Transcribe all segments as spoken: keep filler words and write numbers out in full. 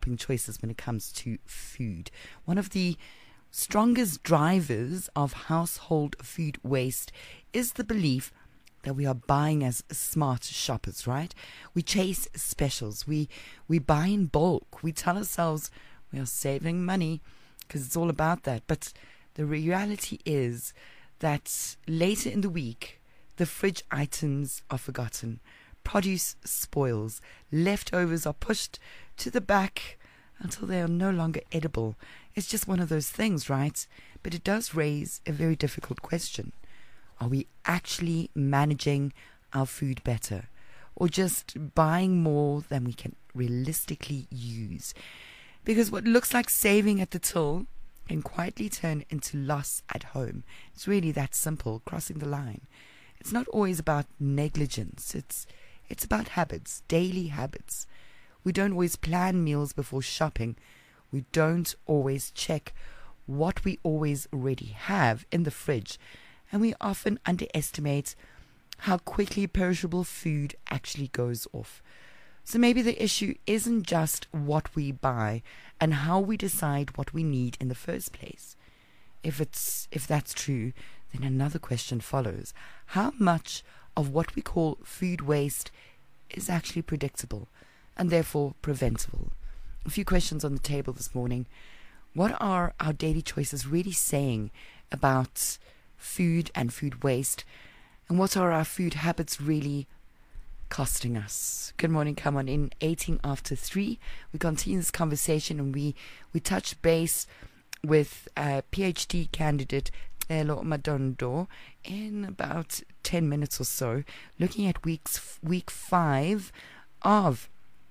shopping choices when it comes to food. One of the strongest drivers of household food waste is the belief that we are buying as smart shoppers, right? We chase specials. We we buy in bulk. We tell ourselves we are saving money because it's all about that. But the reality is that later in the week, the fridge items are forgotten. Produce spoils. Leftovers are pushed to the back until they are no longer edible. It's just one of those things, right? But it does raise a very difficult question. Are we actually managing our food better, or just buying more than we can realistically use? Because what looks like saving at the till can quietly turn into loss at home. It's really that simple, crossing the line. It's not always about negligence. It's it's about habits, daily habits. We don't always plan meals before shopping. We don't always check what we always already have in the fridge. And we often underestimate how quickly perishable food actually goes off. So maybe the issue isn't just what we buy and how we decide what we need in the first place. If it's if that's true, then another question follows. How much of what we call food waste is actually predictable and therefore preventable? A few questions on the table this morning. What are our daily choices really saying about food and food waste? And what are our food habits really costing us? Good morning, come on in. eighteen after three. We continue this conversation and we, we touch base with a PhD candidate, Elo Madondo, in about ten minutes or so, looking at weeks, week five of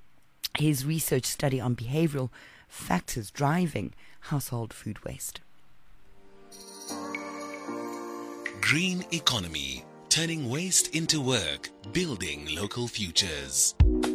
his research study on behavioral factors driving household food waste. Green economy, turning waste into work, building local futures.